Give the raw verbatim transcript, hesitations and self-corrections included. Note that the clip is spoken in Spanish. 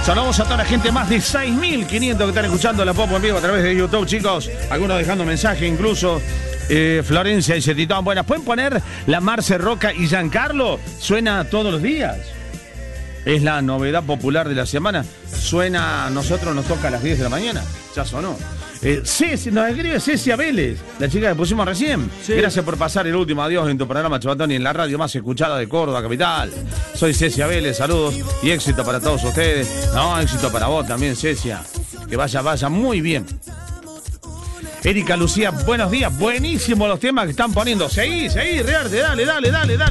Saludamos a toda la gente, más de seis mil quinientos que están escuchando la Popo en vivo a través de YouTube, chicos. Algunos dejando mensaje incluso. Eh, Florencia dice, Titán, buenas. ¿Pueden poner la Marce Roca y Giancarlo? Suena todos los días. Es la novedad popular de la semana. Suena, a nosotros nos toca a las diez de la mañana. Ya sonó. Eh, Ceci, nos escribe Cecia Vélez, la chica que pusimos recién. Sí. Gracias por pasar el último adiós en tu programa, Chabatón, y en la radio más escuchada de Córdoba capital. Soy Cecia Vélez, saludos y éxito para todos ustedes. No, éxito para vos también, Cecia. Que vaya, vaya muy bien. Erika Lucía, buenos días. Buenísimos los temas que están poniendo. Seguí, seguí, Rearte, dale, dale, dale, dale.